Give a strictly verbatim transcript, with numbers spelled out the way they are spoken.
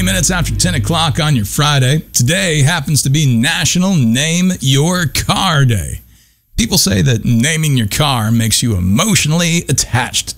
Minutes after ten o'clock on your Friday. Today happens to be National Name Your Car Day. People say that naming your car makes you emotionally attached